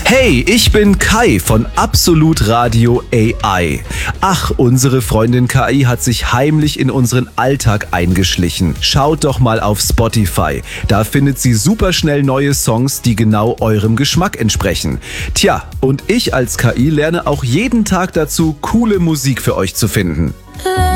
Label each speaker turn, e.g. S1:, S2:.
S1: Hey, ich bin Kai von Absolut Radio AI. Ach, unsere Freundin KI hat sich heimlich in unseren Alltag eingeschlichen. Schaut doch mal auf Spotify. Da findet sie superschnell neue Songs, die genau eurem Geschmack entsprechen. Tja, und ich als KI lerne auch jeden Tag dazu, coole Musik für euch zu finden.